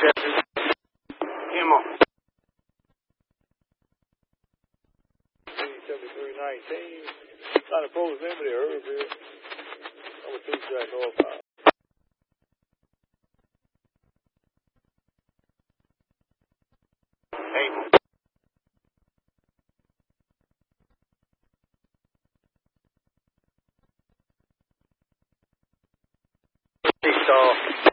Him on. 7319. Not a proximity, Irville. Number 2 Jack North. Hey. Star.